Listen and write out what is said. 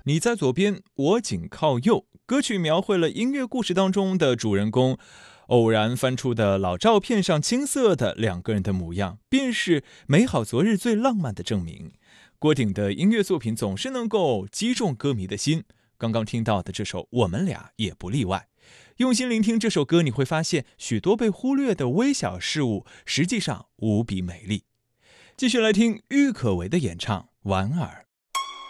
你在左边，我紧靠右。歌曲描绘了音乐故事当中的主人公偶然翻出的老照片上青涩的两个人的模样，便是美好昨日最浪漫的证明。郭顶的音乐作品总是能够击中歌迷的心，刚刚听到的这首《我们俩》也不例外。用心聆听这首歌，你会发现许多被忽略的微小事物，实际上无比美丽。继续来听郁可唯的演唱《莞尔》。